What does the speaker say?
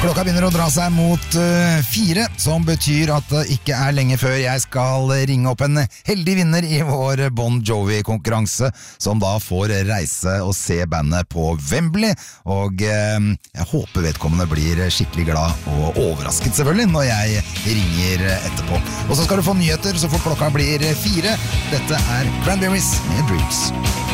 Klokka begynner å dra seg mot 4, som betyr at det ikke lenge før jeg skal ringe opp en heldig vinner i vår Bon Jovi-konkurranse, som da får reise og se bandet på Wembley, og jeg håper vedkommende blir skikkelig glad og overrasket selvfølgelig når jeg ringer etterpå. Og så skal du få nyheter så fort klokka blir 4. Dette Cranberries med Dreams.